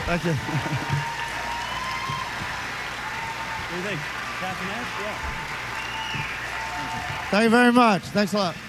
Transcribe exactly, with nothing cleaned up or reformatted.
Thank you. What do you think? Captain Ash? Yeah. Thank you very much. Thanks a lot.